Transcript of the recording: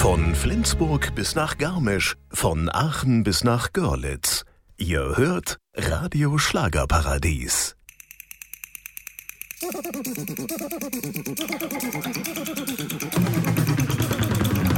Von Flensburg bis nach Garmisch, von Aachen bis nach Görlitz. Ihr hört Radio Schlagerparadies.